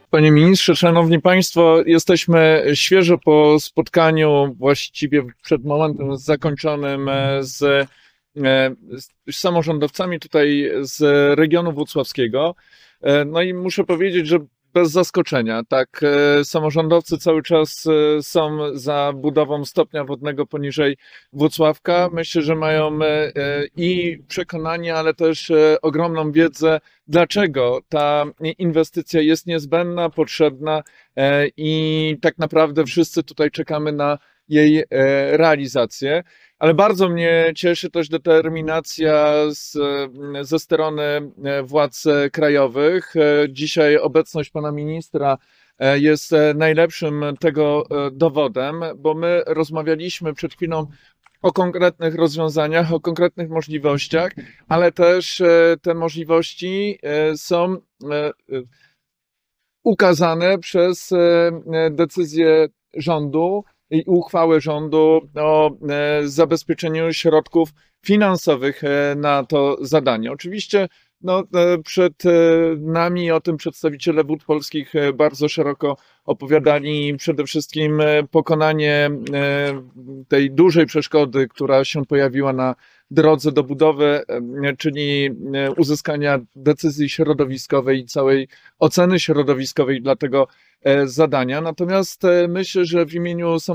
Panie ministrze, szanowni państwo, jesteśmy świeżo po spotkaniu, właściwie przed momentem zakończonym z samorządowcami tutaj z regionu włocławskiego. No i muszę powiedzieć, że bez zaskoczenia, tak, samorządowcy cały czas są za budową stopnia wodnego poniżej Włocławka. Myślę, że mają i przekonanie, ale też ogromną wiedzę, dlaczego ta inwestycja jest niezbędna, potrzebna i tak naprawdę wszyscy tutaj czekamy na jej realizację. Ale bardzo mnie cieszy też determinacja ze strony władz krajowych. Dzisiaj obecność pana ministra jest najlepszym tego dowodem, bo my rozmawialiśmy przed chwilą o konkretnych rozwiązaniach, o konkretnych możliwościach, ale też te możliwości są ukazane przez decyzję rządu i uchwałę rządu o zabezpieczeniu środków finansowych na to zadanie. Oczywiście przed nami o tym przedstawiciele Wód Polskich bardzo szeroko opowiadali, przede wszystkim pokonanie tej dużej przeszkody, która się pojawiła na drodze do budowy, czyli uzyskania decyzji środowiskowej i całej oceny środowiskowej dla tego zadania. Natomiast myślę, że w imieniu